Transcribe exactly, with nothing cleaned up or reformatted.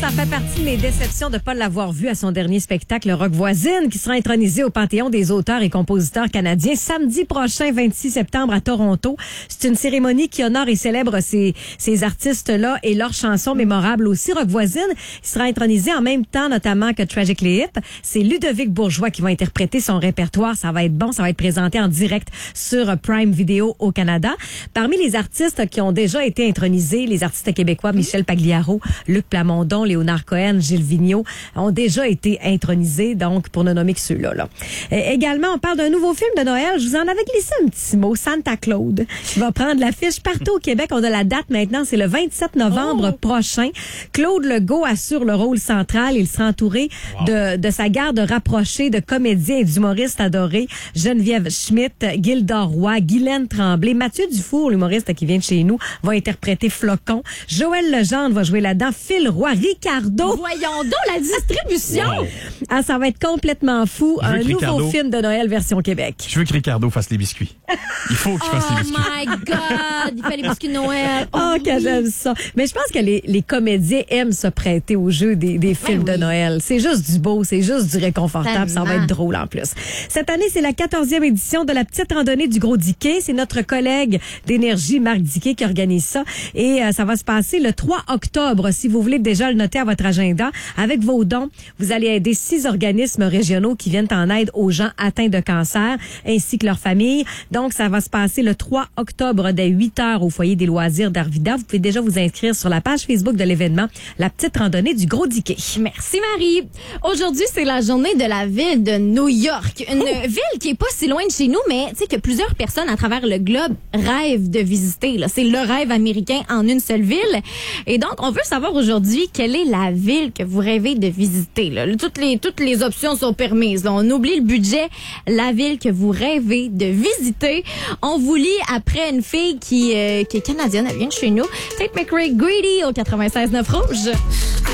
ça fait partie de mes déceptions de ne pas l'avoir vu à son dernier spectacle Rock Voisine, qui sera intronisé au Panthéon des auteurs et compositeurs canadiens samedi prochain, vingt-six septembre, à Toronto. C'est une cérémonie qui honore et célèbre ces, ces artistes-là et leurs chansons mémorables aussi. Rock Voisine, il sera intronisé en même temps, notamment que Tragically Hip. C'est Ludovic Bourgeois qui va interpréter son répertoire. Ça va être bon, ça va être présenté en direct sur Prime Video au Canada. Parmi les artistes qui ont déjà été intronisés, les artistes québécois, Michel Pagliaro, Luc Plamondon, Léonard Cohen, Gilles Vigneault, ont déjà été intronisés, donc pour ne nommer que ceux-là. Là. Et également, on parle d'un nouveau film de Noël. Je vous en avais glissé un petit mot, Santa Claude, qui va prendre l'affiche partout au Québec. On a la date maintenant, c'est le vingt-sept novembre oh. prochain. Claude Legault assure le rôle central. Il sera entouré wow. de, de sa garde rapprochée de comédiens et d'humoristes adorés. Geneviève Schmidt, Gilda Roy, Guylaine Tremblay, Mathieu Dufour, l'humoriste qui vient de chez nous, va interpréter Flocon. Joël Legendre va jouer là-dedans. Phil Roy, Ricardo. Voyons donc la distribution. Wow. Ah, ça va être complètement fou. Un nouveau Ricardo, film de Noël version Québec. Je veux que Ricardo fasse les biscuits. Il faut qu'il fasse oh les biscuits. Oh my God! Il fait les biscuits de Noël. Oh, oh que oui. j'aime ça. Mais je pense que les, les comédiens aiment se prêter au jeu des, des films oui. de Noël. C'est juste du beau, c'est juste du réconfortable. Tellement. Ça va être drôle en plus. Cette année, c'est la quatorzième édition de la petite randonnée du Gros Diquet. C'est notre collègue d'Énergie, Marc Diquet, qui organise ça. Et euh, ça va se passer le trois octobre. Si vous voulez déjà le noter à votre agenda, avec vos dons, vous allez aider six organismes régionaux qui viennent en aide aux gens atteints de cancer, ainsi que leurs familles. Donc, ça va se passer le trois octobre dès huit heures au foyer des loisirs d'Arvida. Vous pouvez déjà vous inscrire sur la page Facebook de l'événement, la petite randonnée du Gros Diquet. Merci, Marie. Aujourd'hui, c'est la journée de la ville de New York. Une oh. ville qui est pas si loin de chez nous, mais tu sais que plusieurs personnes à travers le globe rêvent de visiter. Là. C'est le rêve américain en une seule ville. Et donc, on veut savoir aujourd'hui quelle est la ville que vous rêvez de visiter. Là. Toutes les, toutes les options sont permises. Là. On oublie le budget. La ville que vous rêvez de visiter. On vous lit après une fille qui, euh, qui est canadienne. Elle vient de chez nous. Tate McRae, Greedy au quatre-vingt-seize neuf Rouge.